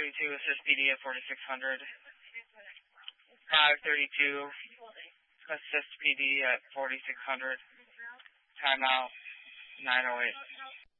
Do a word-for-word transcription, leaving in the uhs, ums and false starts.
thirty-two, assist P D at forty-six hundred. five thirty-two, assist P D at forty-six hundred. Timeout, nine oh eight.